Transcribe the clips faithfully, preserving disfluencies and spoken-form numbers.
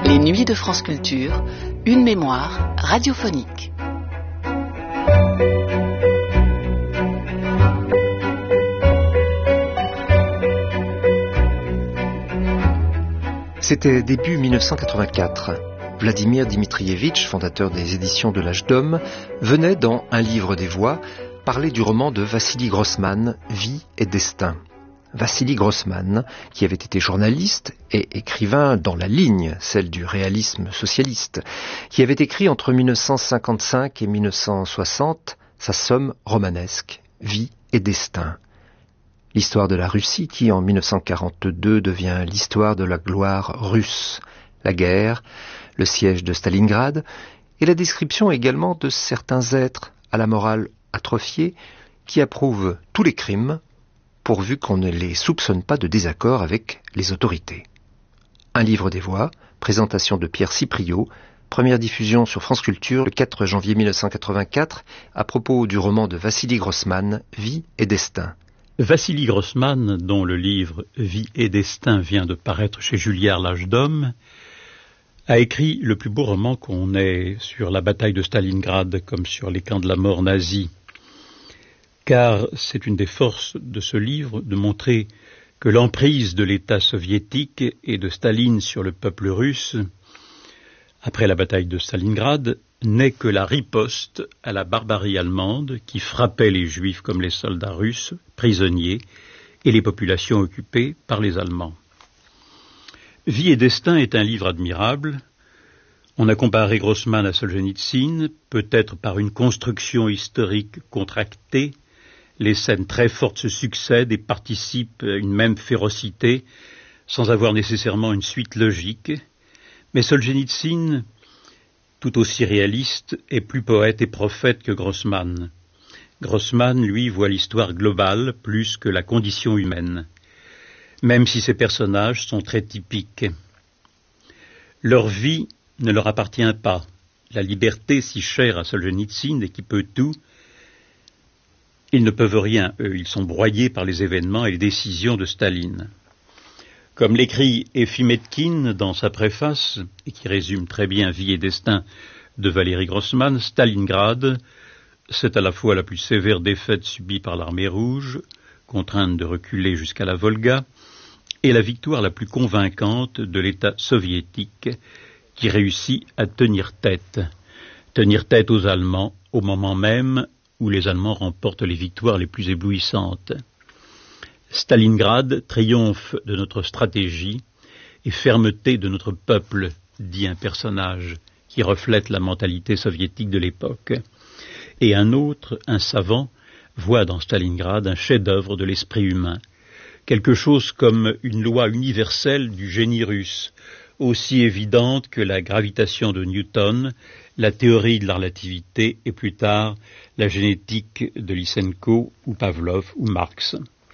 Les Nuits de France Culture, une mémoire radiophonique. C'était début mille neuf cent quatre-vingt-quatre. Vladimir Dmitrievitch, fondateur des éditions de l'Âge d'Homme, venait dans Un livre des voix parler du roman de Vassili Grossman, Vie et destin. Vassili Grossman, qui avait été journaliste et écrivain dans la ligne, celle du réalisme socialiste, qui avait écrit entre mille neuf cent cinquante-cinq et mille neuf cent soixante sa somme romanesque, Vie et destin. L'histoire de la Russie qui, en mille neuf cent quarante-deux, devient l'histoire de la gloire russe, la guerre, le siège de Stalingrad, et la description également de certains êtres à la morale atrophiée qui approuvent tous les crimes pourvu qu'on ne les soupçonne pas de désaccord avec les autorités. Un livre des voix, présentation de Pierre Cipriot, première diffusion sur France Culture le quatre janvier mille neuf cent quatre-vingt-quatre à propos du roman de Vassili Grossman, Vie et destin. Vassili Grossman, dont le livre Vie et destin vient de paraître chez Julliard l'Âge d'Homme, a écrit le plus beau roman qu'on ait sur la bataille de Stalingrad comme sur les camps de la mort nazis. Car c'est une des forces de ce livre de montrer que l'emprise de l'État soviétique et de Staline sur le peuple russe, après la bataille de Stalingrad, n'est que la riposte à la barbarie allemande qui frappait les Juifs comme les soldats russes, prisonniers, et les populations occupées par les Allemands. Vie et destin est un livre admirable. On a comparé Grossman à Solzhenitsyn, peut-être par une construction historique contractée. Les scènes très fortes se succèdent et participent à une même férocité, sans avoir nécessairement une suite logique. Mais Solzhenitsyn, tout aussi réaliste, est plus poète et prophète que Grossman. Grossman, lui, voit l'histoire globale plus que la condition humaine, même si ces personnages sont très typiques. Leur vie ne leur appartient pas. La liberté si chère à Solzhenitsyn et qui peut tout, ils ne peuvent rien, eux, ils sont broyés par les événements et les décisions de Staline. Comme l'écrit Efimetkin dans sa préface, et qui résume très bien Vie et destin de Valéry Grossman, Stalingrad, c'est à la fois la plus sévère défaite subie par l'armée rouge, contrainte de reculer jusqu'à la Volga, et la victoire la plus convaincante de l'État soviétique qui réussit à tenir tête. Tenir tête aux Allemands au moment même où les Allemands remportent les victoires les plus éblouissantes. Stalingrad, triomphe de notre stratégie et fermeté de notre peuple, dit un personnage qui reflète la mentalité soviétique de l'époque. Et un autre, un savant, voit dans Stalingrad un chef-d'œuvre de l'esprit humain, quelque chose comme une loi universelle du génie russe, aussi évidente que la gravitation de Newton, la théorie de la relativité et plus tard la génétique de Lysenko ou Pavlov ou Marx.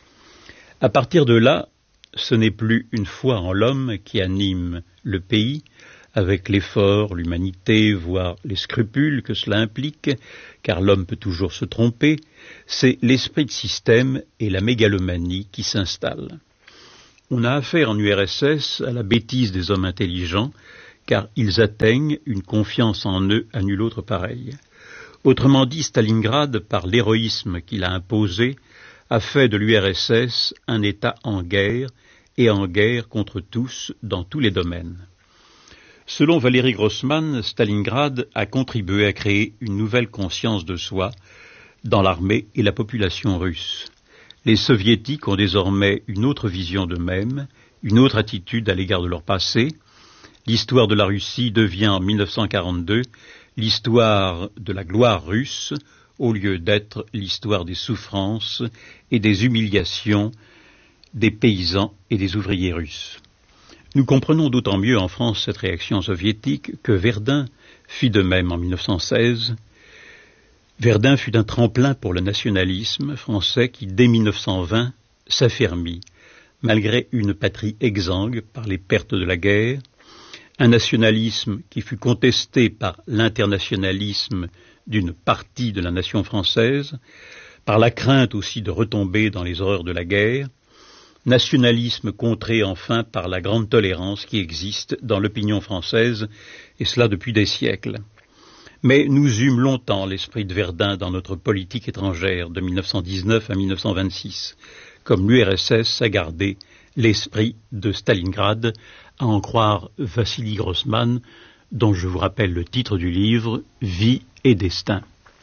À partir de là, ce n'est plus une foi en l'homme qui anime le pays, avec l'effort, l'humanité, voire les scrupules que cela implique, car l'homme peut toujours se tromper, c'est l'esprit de système et la mégalomanie qui s'installent. On a affaire en U R S S à la bêtise des hommes intelligents, car ils atteignent une confiance en eux à nul autre pareil. Autrement dit, Stalingrad, par l'héroïsme qu'il a imposé, a fait de l'U R S S un État en guerre, et en guerre contre tous, dans tous les domaines. Selon Valéry Grossman, Stalingrad a contribué à créer une nouvelle conscience de soi dans l'armée et la population russe. Les soviétiques ont désormais une autre vision d'eux-mêmes, une autre attitude à l'égard de leur passé. L'histoire de la Russie devient en mille neuf cent quarante-deux l'histoire de la gloire russe, au lieu d'être l'histoire des souffrances et des humiliations des paysans et des ouvriers russes. Nous comprenons d'autant mieux en France cette réaction soviétique que Verdun fit de même en mille neuf cent seize. Verdun fut un tremplin pour le nationalisme français qui, dès mille neuf cent vingt, s'affermit, malgré une patrie exsangue par les pertes de la guerre, un nationalisme qui fut contesté par l'internationalisme d'une partie de la nation française, par la crainte aussi de retomber dans les horreurs de la guerre, Nationalisme contré enfin par la grande tolérance qui existe dans l'opinion française, et cela depuis des siècles. Mais nous eûmes longtemps l'esprit de Verdun dans notre politique étrangère de mille neuf cent dix-neuf à mille neuf cent vingt-six, comme l'U R S S a gardé l'esprit de Stalingrad, à en croire Vassili Grossman, dont je vous rappelle le titre du livre « Vie et destin ».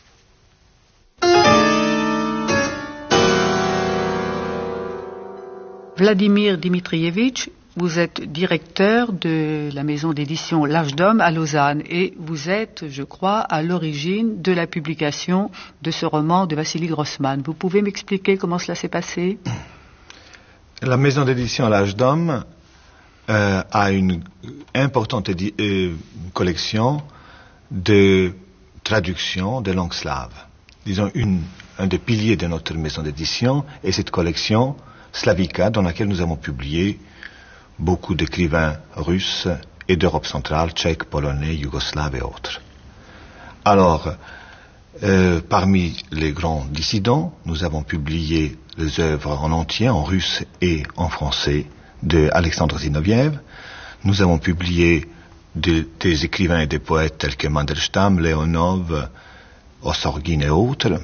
Vladimir Dmitrievitch, vous êtes directeur de la maison d'édition L'Arche d'Homme à Lausanne et vous êtes, je crois, à l'origine de la publication de ce roman de Vassili Grossman. Vous pouvez m'expliquer comment cela s'est passé ? La maison d'édition L'Arche d'Homme euh, a une importante édi- euh, collection de traductions de langues slaves. Disons, une, un des piliers de notre maison d'édition est cette collection Slavika, dans laquelle nous avons publié beaucoup d'écrivains russes et d'Europe centrale, tchèques, polonais, yougoslaves et autres. Alors, euh, parmi les grands dissidents, nous avons publié les œuvres en entier, en russe et en français, de Alexandre Zinoviev. Nous avons publié de, des écrivains et des poètes tels que Mandelstam, Leonov, Ossorgin et autres.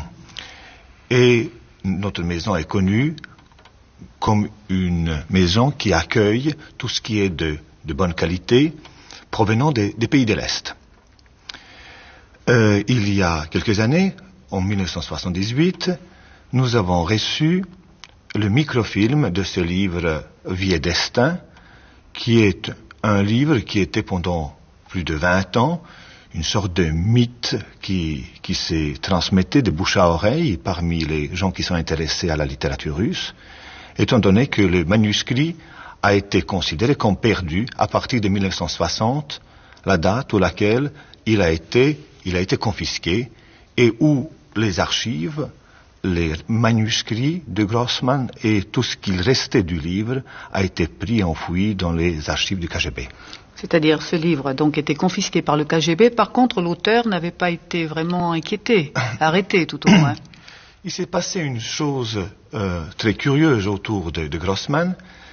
Et notre maison est connue comme une maison qui accueille tout ce qui est de, de bonne qualité provenant des, des pays de l'Est. Euh, il y a quelques années, en mille neuf cent soixante-dix-huit, nous avons reçu le microfilm de ce livre Vie et destin, qui est un livre qui était pendant plus de vingt ans une sorte de mythe qui, qui s'est transmetté de bouche à oreille parmi les gens qui sont intéressés à la littérature russe, étant donné que le manuscrit a été considéré comme perdu à partir de mille neuf cent soixante, la date où laquelle il a été, il a été confisqué et où les archives, les manuscrits de Grossman et tout ce qu'il restait du livre a été pris et enfoui dans les archives du K G B. C'est-à-dire, ce livre a donc été confisqué par le K G B. Par contre, l'auteur n'avait pas été vraiment inquiété, arrêté tout au moins. Il s'est passé une chose euh, très curieuse autour de, de Grossman.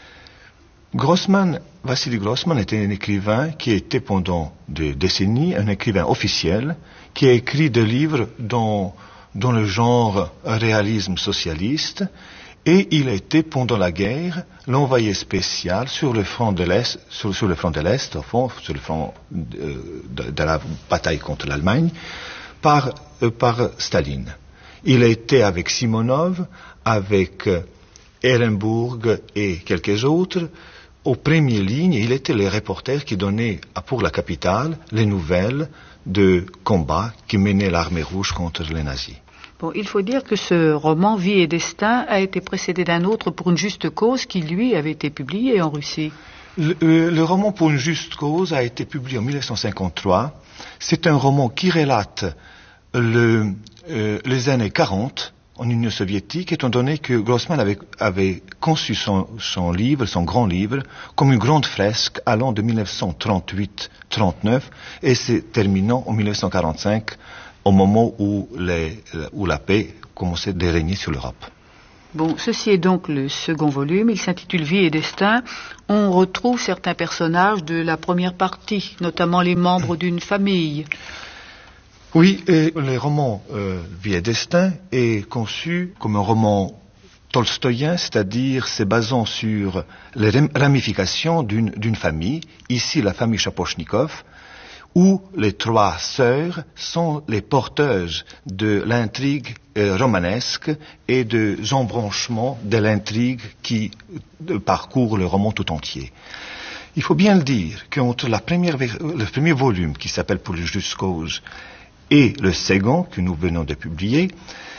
Grossman, Vassili Grossman était un écrivain qui était pendant des décennies un écrivain officiel qui a écrit des livres dans, dans le genre réalisme socialiste et il a été pendant la guerre l'envoyé spécial sur le front de l'Est, sur, sur le front de l'Est, au fond, sur le front de, de, de la bataille contre l'Allemagne, par, euh, par Staline. Il a été avec Simonov, avec euh, Ehrenburg et quelques autres, aux premières lignes. Il était le reporter qui donnait pour la capitale les nouvelles de combats qui menaient l'armée rouge contre les nazis. Bon, il faut dire que ce roman Vie et destin a été précédé d'un autre pour une juste cause qui, lui, avait été publié en Russie. Le, euh, le roman Pour une juste cause a été publié en mille neuf cent cinquante-trois. C'est un roman qui relate le, euh, les années quarante en Union soviétique, étant donné que Grossman avait, avait conçu son, son livre, son grand livre, comme une grande fresque allant de mille neuf cent trente-huit trente-neuf et se terminant en mille neuf cent quarante-cinq, au moment où, les, où la paix commençait à régner sur l'Europe. Bon, ceci est donc le second volume, il s'intitule Vie et destin. On retrouve certains personnages de la première partie, notamment les membres d'une famille. Oui, et le roman euh, Vie et destin est conçu comme un roman tolstoïen, c'est-à-dire se basant sur les ramifications d'une, d'une famille, ici la famille Shapochnikov, où les trois sœurs sont les porteuses de l'intrigue euh, romanesque et des embranchements de l'intrigue qui euh, parcourt le roman tout entier. Il faut bien le dire qu'entre la première, le premier volume qui s'appelle Pour une juste cause et le second que nous venons de publier,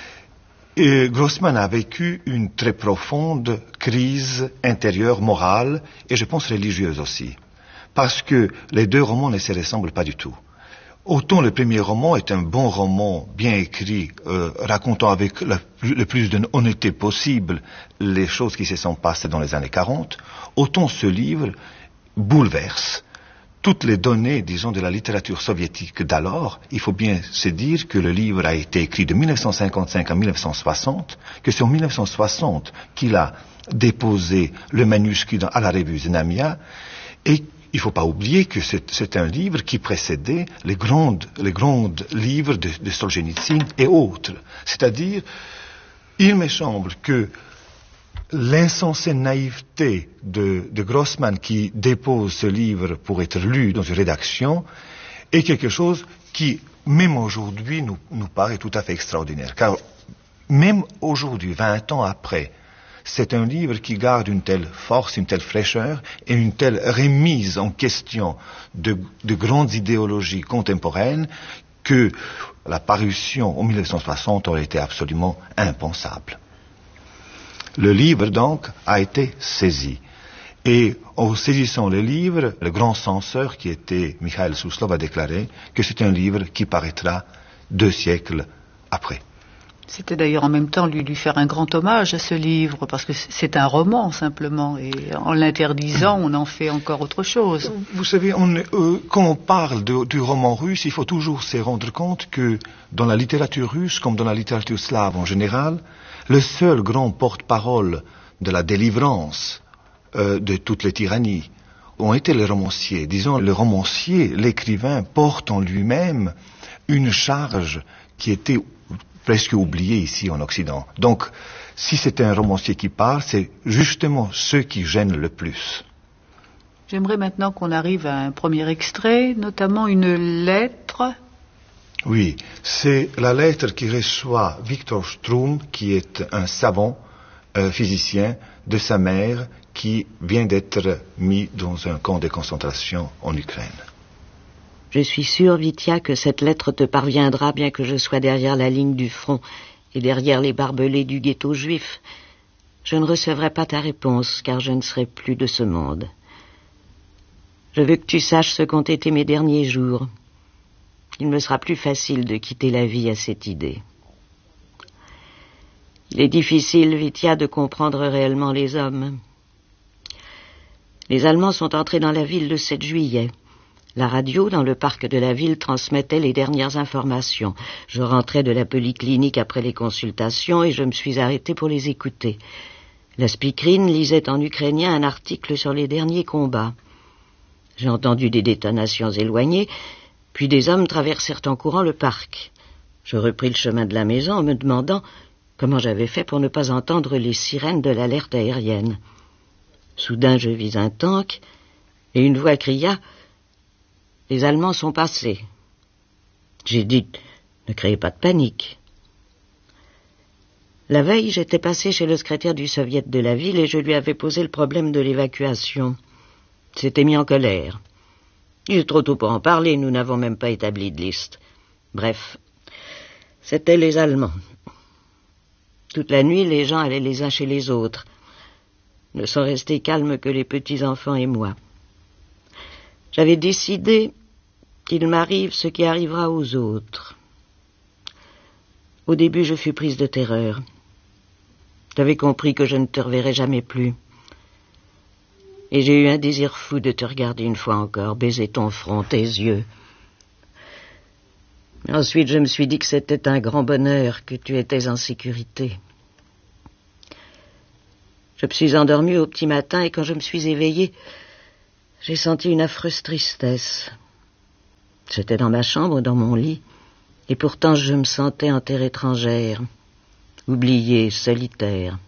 euh, Grossman a vécu une très profonde crise intérieure, morale et je pense religieuse aussi. Parce que les deux romans ne se ressemblent pas du tout. Autant le premier roman est un bon roman bien écrit, euh, racontant avec la, le plus d'honnêteté possible les choses qui se sont passées dans les années quarante, autant ce livre bouleverse toutes les données, disons, de la littérature soviétique d'alors, il faut bien se dire que le livre a été écrit de mille neuf cent cinquante-cinq à mille neuf cent soixante, que c'est en mille neuf cent soixante qu'il a déposé le manuscrit dans, à la revue Znamia, et il ne faut pas oublier que c'est, c'est un livre qui précédait les grands les grandes livres de, de Solzhenitsyn et autres. C'est-à-dire, il me semble que l'insensée naïveté de, de Grossman qui dépose ce livre pour être lu dans une rédaction est quelque chose qui, même aujourd'hui, nous, nous paraît tout à fait extraordinaire. Car même aujourd'hui, vingt ans après, c'est un livre qui garde une telle force, une telle fraîcheur et une telle remise en question de, de grandes idéologies contemporaines que la parution en mille neuf cent soixante aurait été absolument impensable. Le livre, donc, a été saisi. Et en saisissant le livre, le grand censeur qui était Mikhail Suslov a déclaré que c'est un livre qui paraîtra deux siècles après. C'était d'ailleurs en même temps lui, lui faire un grand hommage à ce livre, parce que c'est un roman simplement, et en l'interdisant, on en fait encore autre chose. Vous savez, on, euh, quand on parle de, du roman russe, il faut toujours se rendre compte que dans la littérature russe, comme dans la littérature slave en général, le seul grand porte-parole de la délivrance euh, de toutes les tyrannies ont été les romanciers. Disons, le romancier, l'écrivain, porte en lui-même une charge qui était presque oublié ici en Occident. Donc, si c'est un romancier qui parle, c'est justement ceux qui gênent le plus. J'aimerais maintenant qu'on arrive à un premier extrait, notamment une lettre. Oui, c'est la lettre qui reçoit Victor Strum, qui est un savant euh, physicien, de sa mère, qui vient d'être mis dans un camp de concentration en Ukraine. Je suis sûre, Vitya, que cette lettre te parviendra bien que je sois derrière la ligne du front et derrière les barbelés du ghetto juif. Je ne recevrai pas ta réponse, car je ne serai plus de ce monde. Je veux que tu saches ce qu'ont été mes derniers jours. Il me sera plus facile de quitter la vie à cette idée. Il est difficile, Vitya, de comprendre réellement les hommes. Les Allemands sont entrés dans la ville le sept juillet. La radio, dans le parc de la ville, transmettait les dernières informations. Je rentrais de la polyclinique après les consultations et je me suis arrêtée pour les écouter. La speakerine lisait en ukrainien un article sur les derniers combats. J'ai entendu des détonations éloignées, puis des hommes traversèrent en courant le parc. Je repris le chemin de la maison en me demandant comment j'avais fait pour ne pas entendre les sirènes de l'alerte aérienne. Soudain, je vis un tank et une voix cria « Les Allemands sont passés ». J'ai dit « Ne créez pas de panique ». La veille, j'étais passé chez le secrétaire du soviet de la ville et je lui avais posé le problème de l'évacuation. Il s'était mis en colère. Il est trop tôt pour en parler, nous n'avons même pas établi de liste. Bref, c'étaient les Allemands. Toute la nuit, les gens allaient les uns chez les autres. Ne sont restés calmes que les petits-enfants et moi. J'avais décidé qu'il m'arrive ce qui arrivera aux autres. Au début, je fus prise de terreur. J'avais compris que je ne te reverrais jamais plus. Et j'ai eu un désir fou de te regarder une fois encore, baiser ton front, tes yeux. Mais ensuite, je me suis dit que c'était un grand bonheur, que tu étais en sécurité. Je me suis endormie au petit matin et quand je me suis éveillée, j'ai senti une affreuse tristesse. J'étais dans ma chambre, dans mon lit, et pourtant je me sentais en terre étrangère, oubliée, solitaire.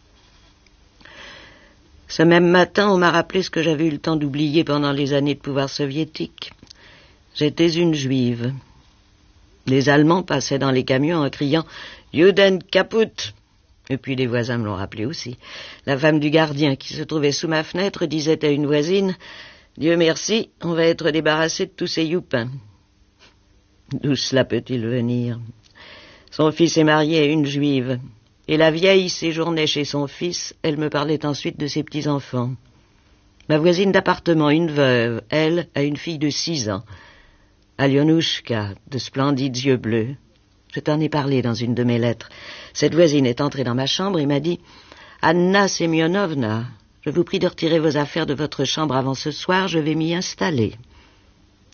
Ce même matin, on m'a rappelé ce que j'avais eu le temps d'oublier pendant les années de pouvoir soviétique. J'étais une juive. Les Allemands passaient dans les camions en criant « Juden kaput !» Et puis les voisins me l'ont rappelé aussi. La femme du gardien qui se trouvait sous ma fenêtre disait à une voisine « Dieu merci, on va être débarrassé de tous ces youpins. » D'où cela peut-il venir? Son fils est marié à une juive. Et la vieille séjournait chez son fils, elle me parlait ensuite de ses petits-enfants. Ma voisine d'appartement, une veuve, elle, a une fille de six ans. Alionushka, de splendides yeux bleus. Je t'en ai parlé dans une de mes lettres. Cette voisine est entrée dans ma chambre et m'a dit « Anna Semyonovna, je vous prie de retirer vos affaires de votre chambre avant ce soir, je vais m'y installer. »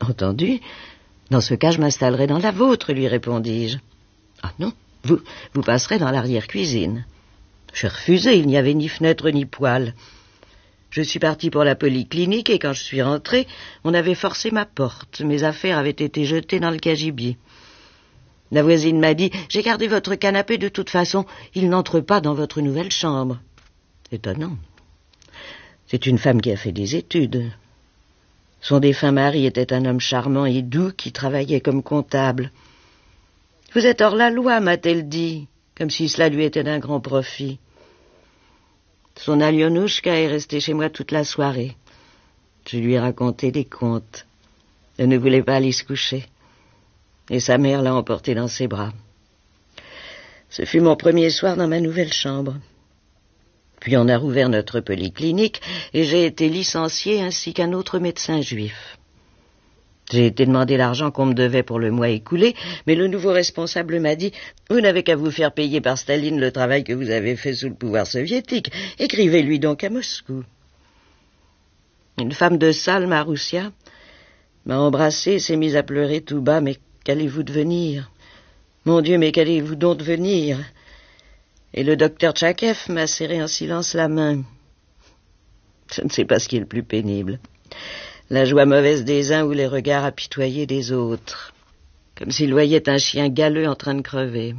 Entendu. Dans ce cas, je m'installerai dans la vôtre, lui répondis-je. Ah non, vous, vous passerez dans l'arrière-cuisine. J'ai refusé, il n'y avait ni fenêtre ni poêle. Je suis parti pour la polyclinique et quand je suis rentré, on avait forcé ma porte. Mes affaires avaient été jetées dans le cagibier. La voisine m'a dit « J'ai gardé votre canapé de toute façon, il n'entre pas dans votre nouvelle chambre. » Étonnant. C'est une femme qui a fait des études. Son défunt mari était un homme charmant et doux qui travaillait comme comptable. « Vous êtes hors la loi, m'a-t-elle dit, comme si cela lui était d'un grand profit. » Son Alionouchka est restée chez moi toute la soirée. Je lui ai raconté des contes. Elle ne voulait pas aller se coucher. Et sa mère l'a emportée dans ses bras. Ce fut mon premier soir dans ma nouvelle chambre. Puis on a rouvert notre polyclinique et j'ai été licenciée ainsi qu'un autre médecin juif. J'ai été demander l'argent qu'on me devait pour le mois écoulé, mais le nouveau responsable m'a dit « Vous n'avez qu'à vous faire payer par Staline le travail que vous avez fait sous le pouvoir soviétique. Écrivez-lui donc à Moscou. » Une femme de salle, Maroussia, m'a embrassée et s'est mise à pleurer tout bas « Mais qu'allez-vous devenir? Mon Dieu, mais qu'allez-vous donc devenir ?» Et le docteur Tchakev m'a serré en silence la main. Je ne sais pas ce qui est le plus pénible. La joie mauvaise des uns ou les regards apitoyés des autres, comme s'ils voyaient un chien galeux en train de crever.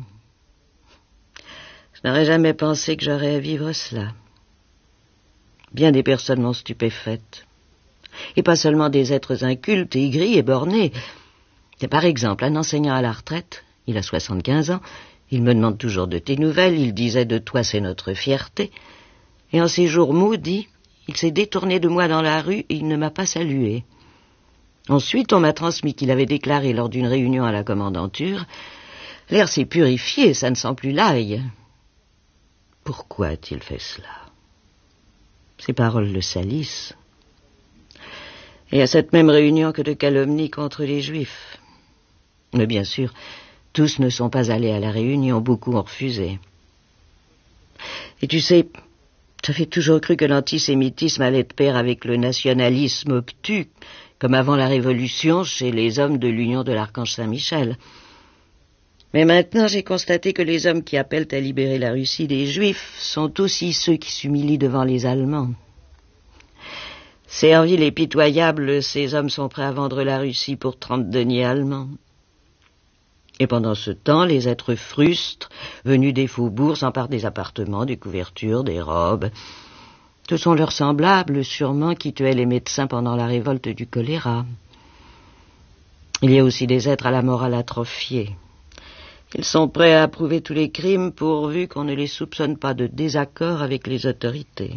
Je n'aurais jamais pensé que j'aurais à vivre cela. Bien des personnes m'ont stupéfaite. Et pas seulement des êtres incultes, aigris et bornés. Et par exemple, un enseignant à la retraite, il a soixante-quinze ans, il me demande toujours de tes nouvelles, il disait de toi c'est notre fierté, et en ces jours maudits, il s'est détourné de moi dans la rue et il ne m'a pas salué. Ensuite, on m'a transmis qu'il avait déclaré lors d'une réunion à la commandanture « L'air s'est purifié, ça ne sent plus l'ail. » Pourquoi a-t-il fait cela? Ces paroles le salissent. Et à cette même réunion que de calomnies contre les Juifs. Mais bien sûr, tous ne sont pas allés à la réunion, beaucoup ont refusé. Et tu sais... J'avais toujours cru que l'antisémitisme allait de pair avec le nationalisme obtus, comme avant la Révolution chez les hommes de l'Union de l'Archange Saint-Michel. Mais maintenant, j'ai constaté que les hommes qui appellent à libérer la Russie des Juifs sont aussi ceux qui s'humilient devant les Allemands. Serviles et pitoyables, ces hommes sont prêts à vendre la Russie pour trente deniers allemands. Et pendant ce temps, les êtres frustres, venus des faubourgs, s'emparent des appartements, des couvertures, des robes. Ce sont leurs semblables, sûrement, qui tuaient les médecins pendant la révolte du choléra. Il y a aussi des êtres à la morale atrophiée. Ils sont prêts à approuver tous les crimes pourvu qu'on ne les soupçonne pas de désaccord avec les autorités.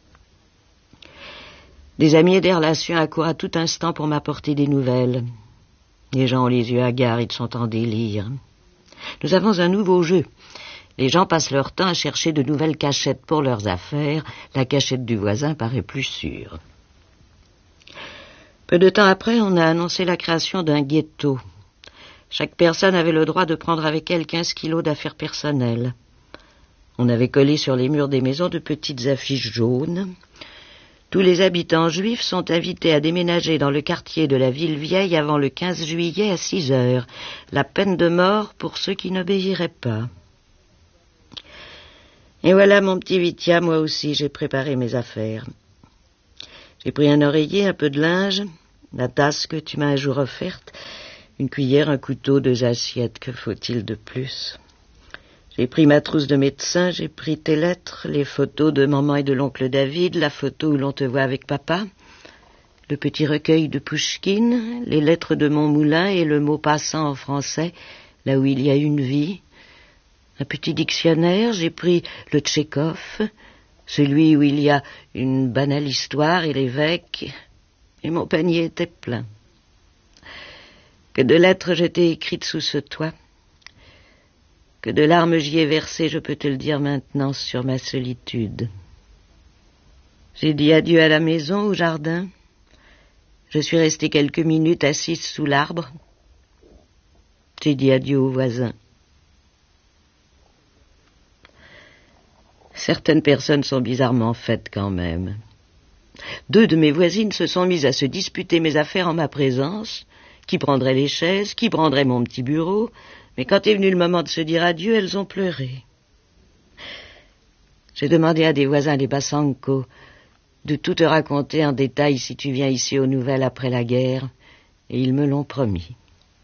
Des amis et des relations accourent à tout instant pour m'apporter des nouvelles. Les gens ont les yeux hagards, ils sont en délire. Nous avons un nouveau jeu. Les gens passent leur temps à chercher de nouvelles cachettes pour leurs affaires. La cachette du voisin paraît plus sûre. Peu de temps après, on a annoncé la création d'un ghetto. Chaque personne avait le droit de prendre avec elle quinze kilos d'affaires personnelles. On avait collé sur les murs des maisons de petites affiches jaunes. Tous les habitants juifs sont invités à déménager dans le quartier de la ville vieille avant le quinze juillet à six heures. La peine de mort pour ceux qui n'obéiraient pas. Et voilà, mon petit Vitya, moi aussi, j'ai préparé mes affaires. J'ai pris un oreiller, un peu de linge, la tasse que tu m'as un jour offerte, une cuillère, un couteau, deux assiettes, que faut-il de plus? J'ai pris ma trousse de médecin, j'ai pris tes lettres, les photos de maman et de l'oncle David, la photo où l'on te voit avec papa, le petit recueil de Pouchkine, les lettres de mon moulin et le mot passant en français, là où il y a une vie. Un petit dictionnaire, j'ai pris le Tchekhov, celui où il y a une banale histoire et l'évêque, et mon panier était plein. Que de lettres je t'ai écrites sous ce toit. Que de larmes j'y ai versé, je peux te le dire maintenant, sur ma solitude. J'ai dit adieu à la maison, au jardin. Je suis restée quelques minutes assise sous l'arbre. J'ai dit adieu aux voisins. Certaines personnes sont bizarrement faites quand même. Deux de mes voisines se sont mises à se disputer mes affaires en ma présence. Qui prendrait les chaises, qui prendrait mon petit bureau. Mais quand est venu le moment de se dire adieu, elles ont pleuré. J'ai demandé à des voisins des Bassanco de tout te raconter en détail si tu viens ici aux nouvelles après la guerre, et ils me l'ont promis.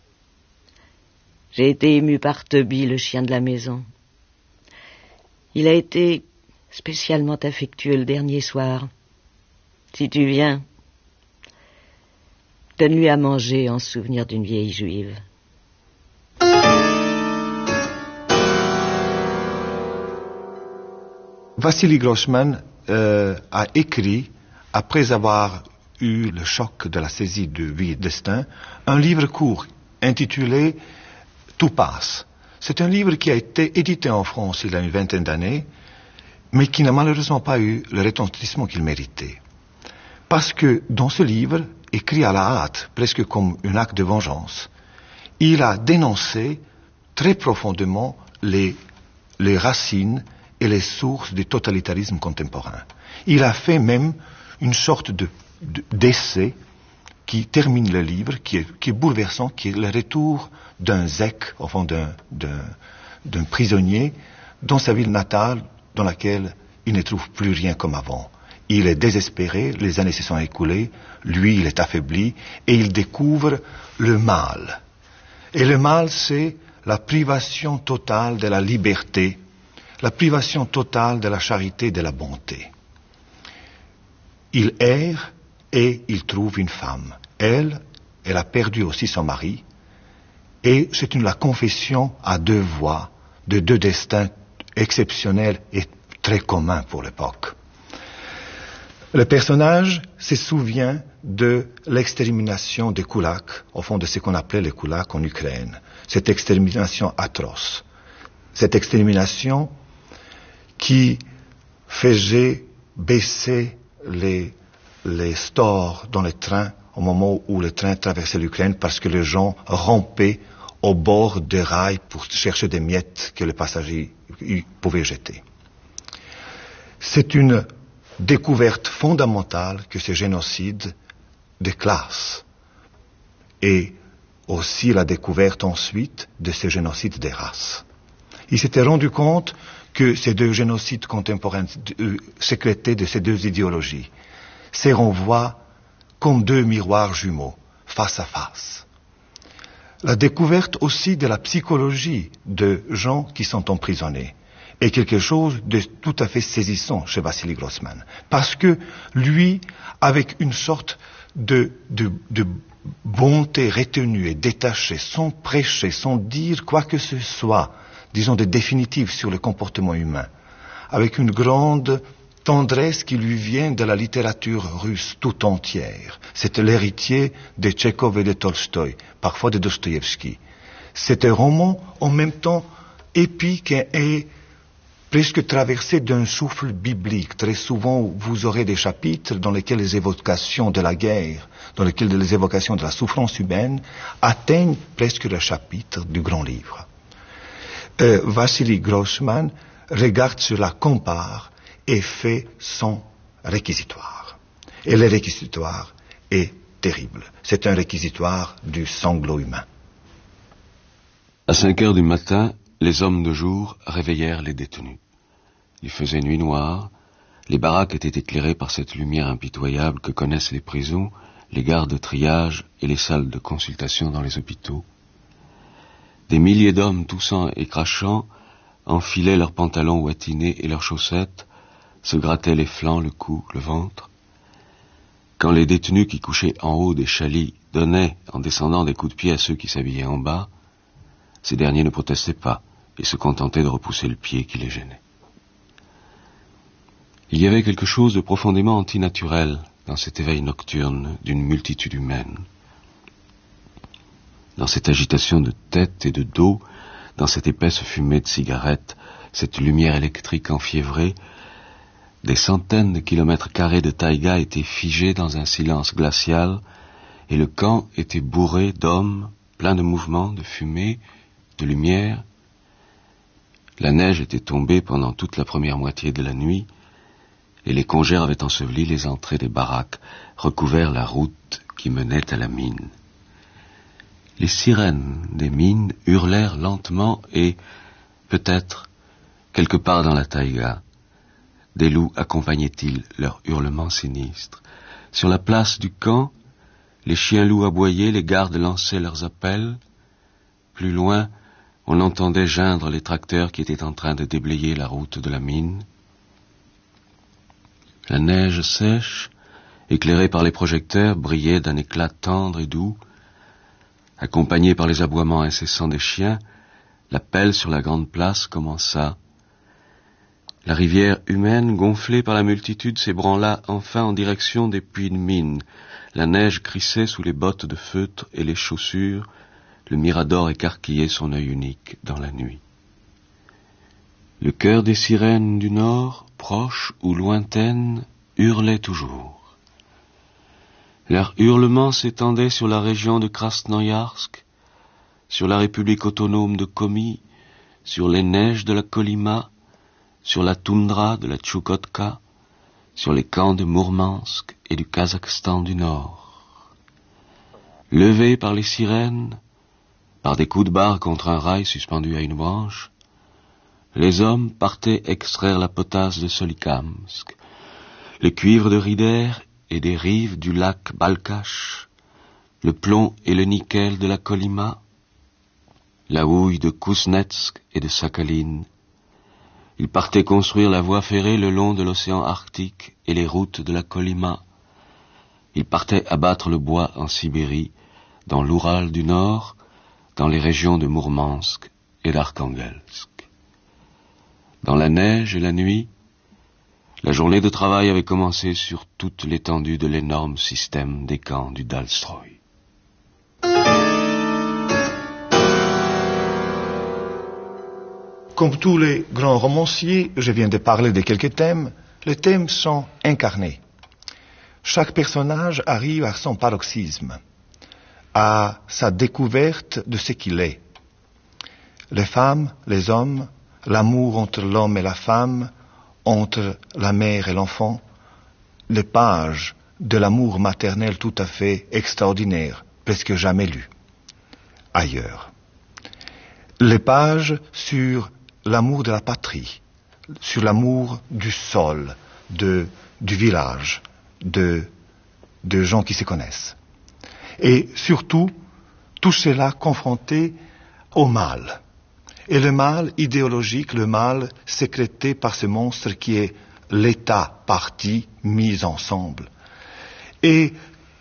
J'ai été ému par Toby, le chien de la maison. Il a été spécialement affectueux le dernier soir. Si tu viens, donne-lui à manger en souvenir d'une vieille juive. Vassili Grossman euh, a écrit, après avoir eu le choc de la saisie de Vie et Destin, un livre court intitulé « Tout passe ». C'est un livre qui a été édité en France il y a une vingtaine d'années, mais qui n'a malheureusement pas eu le retentissement qu'il méritait. Parce que dans ce livre, écrit à la hâte, presque comme un acte de vengeance, il a dénoncé très profondément les, les racines et les sources du totalitarisme contemporain. Il a fait même une sorte de, de, d'essai qui termine le livre, qui est, qui est bouleversant, qui est le retour d'un zèque, au fond d'un, d'un, d'un prisonnier, dans sa ville natale, dans laquelle il ne trouve plus rien comme avant. Il est désespéré, les années se sont écoulées, lui il est affaibli, et il découvre le mal. Et le mal, c'est la privation totale de la liberté, la privation totale de la charité et de la bonté. Il erre et il trouve une femme. Elle, elle a perdu aussi son mari, et c'est une la confession à deux voix de deux destins exceptionnels et très communs pour l'époque. Le personnage se souvient de l'extermination des koulaks, au fond de ce qu'on appelait les koulaks en Ukraine. Cette extermination atroce. Cette extermination qui faisait baisser les, les stores dans les trains au moment où le train traversait l'Ukraine parce que les gens rampaient au bord des rails pour chercher des miettes que les passagers pouvaient jeter. C'est une découverte fondamentale que ce génocide des classes et aussi la découverte ensuite de ce génocide des races. Il s'était rendu compte que ces deux génocides contemporains euh, sécrétaient de ces deux idéologies, ces renvois comme deux miroirs jumeaux, face à face. La découverte aussi de la psychologie de gens qui sont emprisonnés est quelque chose de tout à fait saisissant chez Vassili Grossman. Parce que lui, avec une sorte de, de, de bonté retenue et détachée, sans prêcher, sans dire quoi que ce soit, disons de définitif sur le comportement humain, avec une grande tendresse qui lui vient de la littérature russe tout entière. C'est l'héritier de Tchekhov et de Tolstoï, parfois de Dostoïevski. C'est un roman en même temps épique et presque traversé d'un souffle biblique. Très souvent, vous aurez des chapitres dans lesquels les évocations de la guerre, dans lesquels les évocations de la souffrance humaine atteignent presque le chapitre du grand livre. Euh, Vassili Grossman regarde cela, compare et fait son réquisitoire. Et le réquisitoire est terrible. C'est un réquisitoire du sanglot humain. À cinq heures du matin, les hommes de jour réveillèrent les détenus. Il faisait nuit noire, les baraques étaient éclairées par cette lumière impitoyable que connaissent les prisons, les gares de triage et les salles de consultation dans les hôpitaux. Des milliers d'hommes toussant et crachant enfilaient leurs pantalons ouatinés et leurs chaussettes, se grattaient les flancs, le cou, le ventre. Quand les détenus qui couchaient en haut des chalits donnaient, en descendant, des coups de pied à ceux qui s'habillaient en bas, ces derniers ne protestaient pas et se contentaient de repousser le pied qui les gênait. Il y avait quelque chose de profondément antinaturel dans cet éveil nocturne d'une multitude humaine. Dans cette agitation de tête et de dos, dans cette épaisse fumée de cigarettes, cette lumière électrique enfiévrée, des centaines de kilomètres carrés de taïga étaient figés dans un silence glacial, et le camp était bourré d'hommes, plein de mouvements, de fumée, de lumière. La neige était tombée pendant toute la première moitié de la nuit, et les congères avaient enseveli les entrées des baraques, recouvert la route qui menait à la mine. Les sirènes des mines hurlèrent lentement et, peut-être, quelque part dans la taïga, des loups accompagnaient-ils leurs hurlements sinistres. Sur la place du camp, les chiens-loups aboyaient, les gardes lançaient leurs appels. Plus loin, on entendait geindre les tracteurs qui étaient en train de déblayer la route de la mine. La neige sèche, éclairée par les projecteurs, brillait d'un éclat tendre et doux. Accompagnée par les aboiements incessants des chiens, l'appel sur la grande place commença. La rivière humaine, gonflée par la multitude, s'ébranla enfin en direction des puits de mine. La neige crissait sous les bottes de feutre et les chaussures. Le mirador écarquillait son œil unique dans la nuit. Le chœur des sirènes du nord, proches ou lointaines, hurlait toujours. Leur hurlement s'étendait sur la région de Krasnoïarsk, sur la République autonome de Komi, sur les neiges de la Kolyma, sur la toundra de la Tchoukotka, sur les camps de Mourmansk et du Kazakhstan du Nord. Levés par les sirènes, par des coups de barre contre un rail suspendu à une branche, les hommes partaient extraire la potasse de Solikamsk, le cuivre de Rider et des rives du lac Balkach, le plomb et le nickel de la Kolyma, la houille de Kuznetsk et de Sakhalin. Ils partaient construire la voie ferrée le long de l'océan Arctique et les routes de la Kolyma. Ils partaient abattre le bois en Sibérie, dans l'Oural du Nord, dans les régions de Mourmansk et d'Arkhangelsk. Dans la neige et la nuit, la journée de travail avait commencé sur toute l'étendue de l'énorme système des camps du Dalstroy. Comme tous les grands romanciers, je viens de parler de quelques thèmes. Les thèmes sont incarnés. Chaque personnage arrive à son paroxysme, à sa découverte de ce qu'il est. Les femmes, les hommes, l'amour entre l'homme et la femme, entre la mère et l'enfant, les pages de l'amour maternel tout à fait extraordinaire, presque jamais lues ailleurs. Les pages sur l'amour de la patrie, sur l'amour du sol, de, du village, de, de gens qui se connaissent. Et surtout, tout cela confronté au mal. Et le mal idéologique, le mal sécrété par ce monstre qui est l'État parti mis ensemble. Et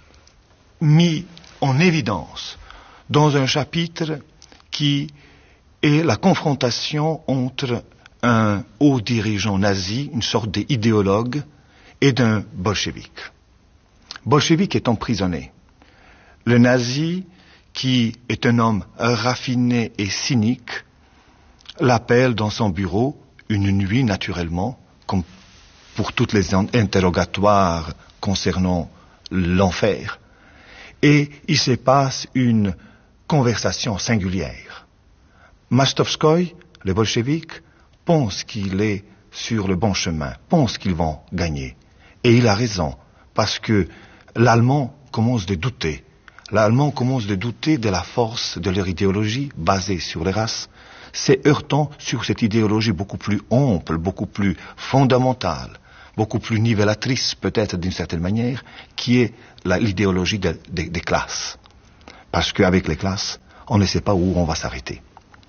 mis en évidence dans un chapitre qui est la confrontation entre un haut dirigeant nazi, une sorte d'idéologue, et d'un bolchevique. Bolchevique est emprisonné. Le nazi, qui est un homme raffiné et cynique, l'appelle dans son bureau une nuit naturellement, comme pour toutes les interrogatoires concernant l'enfer. Et il se passe une conversation singulière. Mastovskoï, le bolchevique, pense qu'il est sur le bon chemin, pense qu'ils vont gagner. Et il a raison, parce que l'Allemand commence de douter. L'Allemand commence de douter de la force de leur idéologie basée sur les races, se heurtant sur cette idéologie beaucoup plus ample, beaucoup plus fondamentale, beaucoup plus nivellatrice peut-être d'une certaine manière, qui est la, l'idéologie de, de, des classes. Parce qu'avec les classes, on ne sait pas où on va s'arrêter.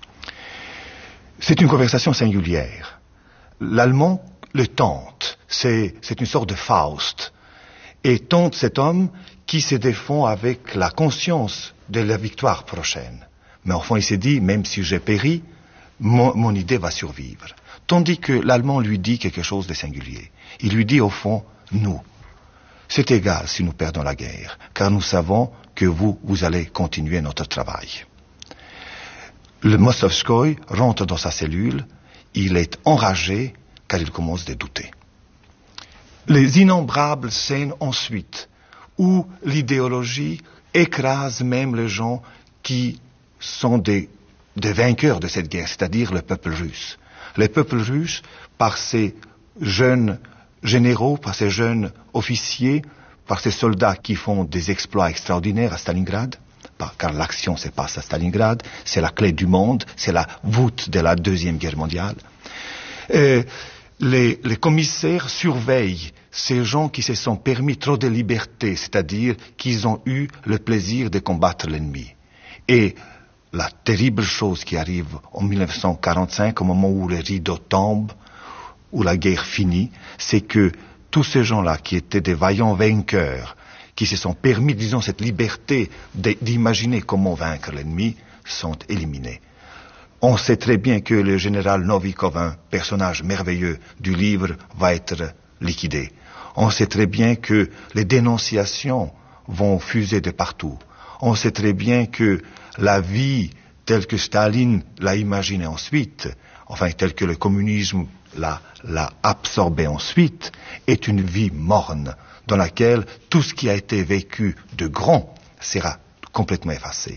C'est une conversation singulière. L'Allemand le tente, c'est, c'est une sorte de Faust, et tente cet homme qui se défend avec la conscience de la victoire prochaine. Mais au fond, il s'est dit, même si j'ai péri, mon, mon idée va survivre. Tandis que l'Allemand lui dit quelque chose de singulier. Il lui dit au fond, nous, c'est égal si nous perdons la guerre, car nous savons que vous, vous allez continuer notre travail. Le Mastovskoï rentre dans sa cellule, il est enragé, car il commence à douter. Les innombrables scènes ensuite, où l'idéologie écrase même les gens qui sont des, des vainqueurs de cette guerre, c'est-à-dire le peuple russe. Le peuple russe, par ses jeunes généraux, par ces jeunes officiers, par ces soldats qui font des exploits extraordinaires à Stalingrad, car l'action se passe à Stalingrad, c'est la clé du monde, c'est la voûte de la Deuxième Guerre mondiale. Et les, les commissaires surveillent ces gens qui se sont permis trop de liberté, c'est-à-dire qu'ils ont eu le plaisir de combattre l'ennemi. Et la terrible chose qui arrive en mille neuf cent quarante-cinq, au moment où le rideau tombe, où la guerre finit, c'est que tous ces gens-là qui étaient des vaillants vainqueurs, qui se sont permis, disons, cette liberté d'imaginer comment vaincre l'ennemi, sont éliminés. On sait très bien que le général Novikov, un personnage merveilleux du livre, va être liquidé. On sait très bien que les dénonciations vont fuser de partout. On sait très bien que la vie telle que Staline l'a imaginée ensuite, enfin telle que le communisme l'a, l'a absorbée ensuite, est une vie morne, dans laquelle tout ce qui a été vécu de grand sera complètement effacé.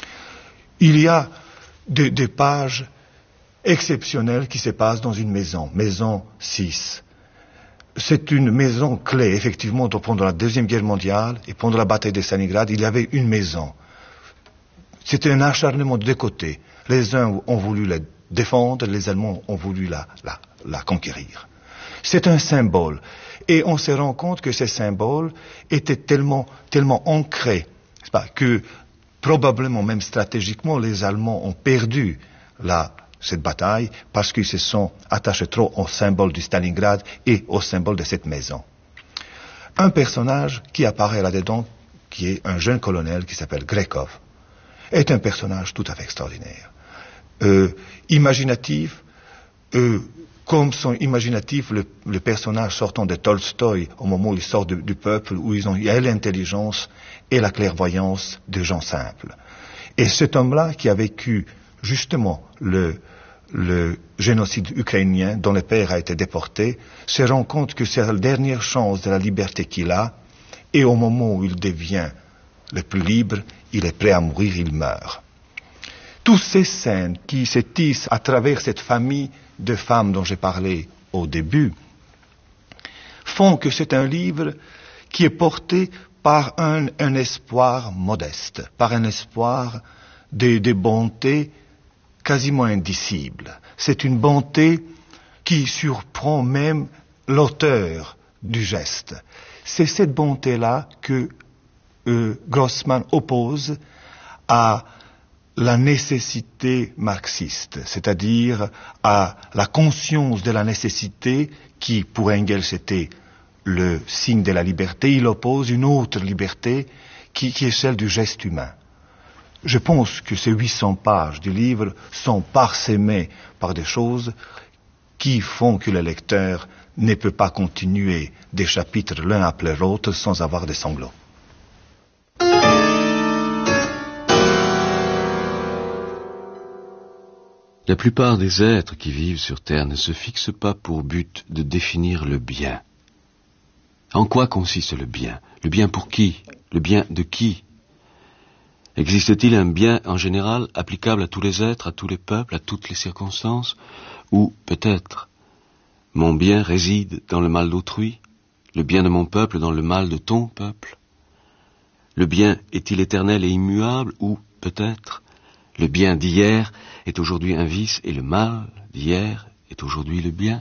Il y a des, des pages exceptionnelles qui se passent dans une maison, maison six. C'est une maison clé, effectivement, pendant la Deuxième Guerre mondiale et pendant la bataille de Stalingrad, il y avait une maison. C'était un acharnement de deux côtés. Les uns ont voulu la défendre, les Allemands ont voulu la, la, la conquérir. C'est un symbole. Et on se rend compte que ces symboles étaient tellement, tellement ancrés, c'est pas, que probablement, même stratégiquement, les Allemands ont perdu la, cette bataille parce qu'ils se sont attachés trop au symbole du Stalingrad et au symbole de cette maison. Un personnage qui apparaît là-dedans, qui est un jeune colonel qui s'appelle Grekov, est un personnage tout à fait extraordinaire. Euh, imaginatif, euh, comme sont imaginatifs le, le personnage sortant de Tolstoï au moment où il sort du, du peuple, où ils ont, il y a l'intelligence et la clairvoyance des gens simples. Et cet homme-là qui a vécu justement le, le génocide ukrainien, dont le père a été déporté, se rend compte que c'est la dernière chance de la liberté qu'il a, et au moment où il devient le plus libre, il est prêt à mourir, il meurt. Toutes ces scènes qui se tissent à travers cette famille de femmes dont j'ai parlé au début font que c'est un livre qui est porté par un, un espoir modeste, par un espoir de, de bonté quasiment indicible. C'est une bonté qui surprend même l'auteur du geste. C'est cette bonté-là que euh, Grossman oppose à la nécessité marxiste, c'est-à-dire à la conscience de la nécessité qui, pour Engels, était le signe de la liberté. Il oppose une autre liberté qui, qui est celle du geste humain. Je pense que ces huit cents pages du livre sont parsemées par des choses qui font que le lecteur ne peut pas continuer des chapitres l'un après l'autre sans avoir des sanglots. La plupart des êtres qui vivent sur Terre ne se fixent pas pour but de définir le bien. En quoi consiste le bien? Le bien pour qui? Le bien de qui? Existe-t-il un bien en général applicable à tous les êtres, à tous les peuples, à toutes les circonstances? Ou peut-être, mon bien réside dans le mal d'autrui, le bien de mon peuple dans le mal de ton peuple? Le bien est-il éternel et immuable? Ou peut-être, le bien d'hier est aujourd'hui un vice et le mal d'hier est aujourd'hui le bien?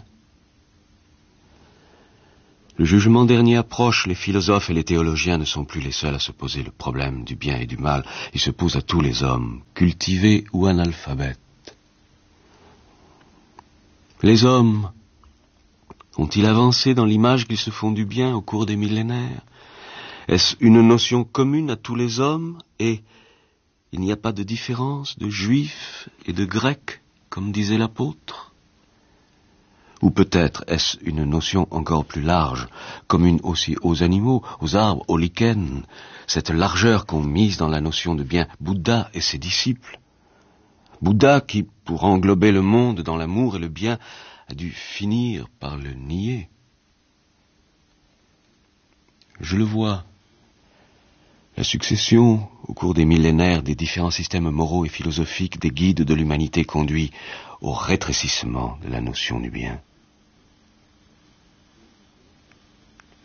Le jugement dernier approche, les philosophes et les théologiens ne sont plus les seuls à se poser le problème du bien et du mal. Il se pose à tous les hommes, cultivés ou analphabètes. Les hommes ont-ils avancé dans l'image qu'ils se font du bien au cours des millénaires? Est-ce une notion commune à tous les hommes et il n'y a pas de différence de juifs et de grecs, comme disait l'apôtre? Ou peut-être est-ce une notion encore plus large, commune aussi aux animaux, aux arbres, aux lichens, cette largeur qu'ont mise dans la notion de bien Bouddha et ses disciples? Bouddha qui, pour englober le monde dans l'amour et le bien, a dû finir par le nier. Je le vois. La succession, au cours des millénaires, des différents systèmes moraux et philosophiques des guides de l'humanité conduit au rétrécissement de la notion du bien.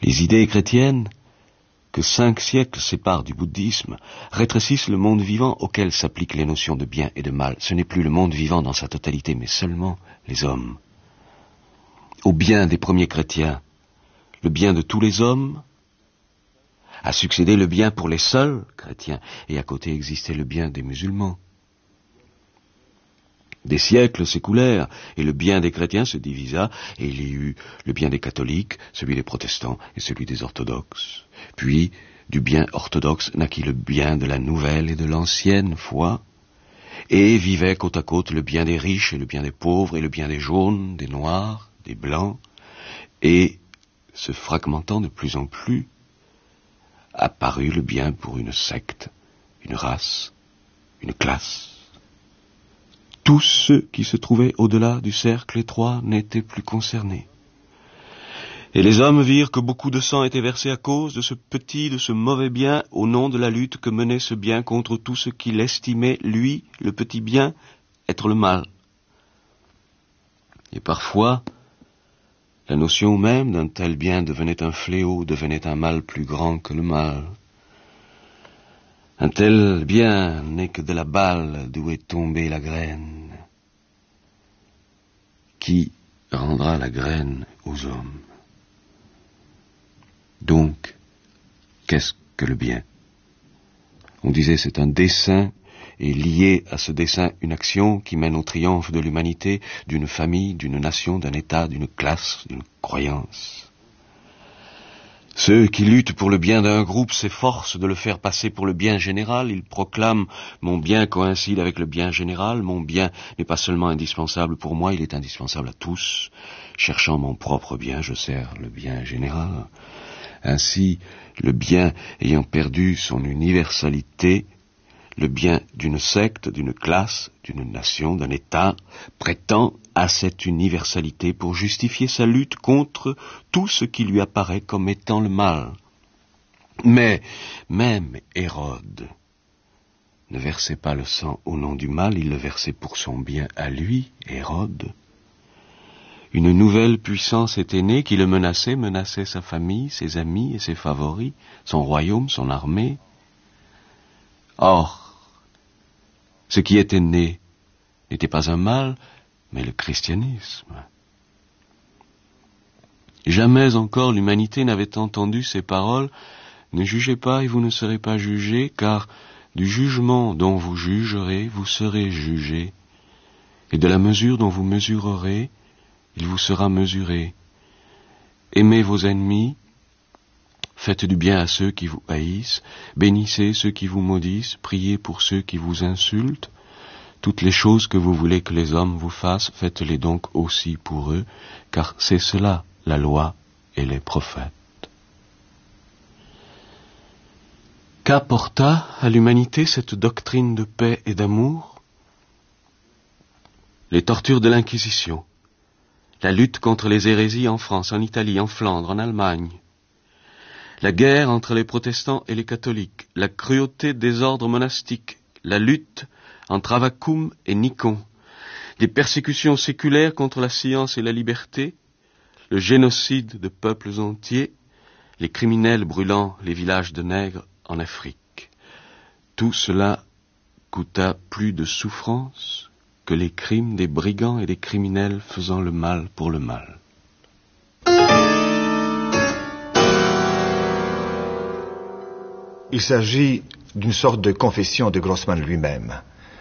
Les idées chrétiennes, que cinq siècles séparent du bouddhisme, rétrécissent le monde vivant auquel s'appliquent les notions de bien et de mal. Ce n'est plus le monde vivant dans sa totalité, mais seulement les hommes. Au bien des premiers chrétiens, le bien de tous les hommes, a succédé le bien pour les seuls chrétiens, et à côté existait le bien des musulmans. Des siècles s'écoulèrent, et le bien des chrétiens se divisa, et il y eut le bien des catholiques, celui des protestants et celui des orthodoxes. Puis, du bien orthodoxe naquit le bien de la nouvelle et de l'ancienne foi, et vivaient côte à côte le bien des riches et le bien des pauvres, et le bien des jaunes, des noirs, des blancs, et, se fragmentant de plus en plus, apparut le bien pour une secte, une race, une classe. Tous ceux qui se trouvaient au-delà du cercle étroit n'étaient plus concernés. Et les hommes virent que beaucoup de sang était versé à cause de ce petit, de ce mauvais bien, au nom de la lutte que menait ce bien contre tout ce qu'il estimait, lui, le petit bien, être le mal. Et parfois, la notion même d'un tel bien devenait un fléau, devenait un mal plus grand que le mal. Un tel bien n'est que de la balle d'où est tombée la graine. Qui rendra la graine aux hommes? Donc, qu'est-ce que le bien? On disait c'est un dessein, et lié à ce dessein une action qui mène au triomphe de l'humanité, d'une famille, d'une nation, d'un État, d'une classe, d'une croyance. Ceux qui luttent pour le bien d'un groupe s'efforcent de le faire passer pour le bien général. Ils proclament « Mon bien coïncide avec le bien général. Mon bien n'est pas seulement indispensable pour moi, il est indispensable à tous. Cherchant mon propre bien, je sers le bien général. » Ainsi, le bien ayant perdu son universalité, le bien d'une secte, d'une classe, d'une nation, d'un État, prétend à cette universalité pour justifier sa lutte contre tout ce qui lui apparaît comme étant le mal. Mais même Hérode ne versait pas le sang au nom du mal, il le versait pour son bien à lui, Hérode. Une nouvelle puissance était née qui le menaçait, menaçait sa famille, ses amis et ses favoris, son royaume, son armée. Or, ce qui était né n'était pas un mal, mais le christianisme. Jamais encore l'humanité n'avait entendu ces paroles « Ne jugez pas et vous ne serez pas jugés, car du jugement dont vous jugerez, vous serez jugés, et de la mesure dont vous mesurerez, il vous sera mesuré. Aimez vos ennemis, faites du bien à ceux qui vous haïssent, bénissez ceux qui vous maudissent, priez pour ceux qui vous insultent. Toutes les choses que vous voulez que les hommes vous fassent, faites-les donc aussi pour eux, car c'est cela la loi et les prophètes. » Qu'apporta à l'humanité cette doctrine de paix et d'amour? Les tortures de l'Inquisition, la lutte contre les hérésies en France, en Italie, en Flandre, en Allemagne, la guerre entre les protestants et les catholiques, la cruauté des ordres monastiques, la lutte entre Avvakum et Nikon, les persécutions séculaires contre la science et la liberté, le génocide de peuples entiers, les criminels brûlant les villages de nègres en Afrique. Tout cela coûta plus de souffrance que les crimes des brigands et des criminels faisant le mal pour le mal. Il s'agit d'une sorte de confession de Grossman lui-même.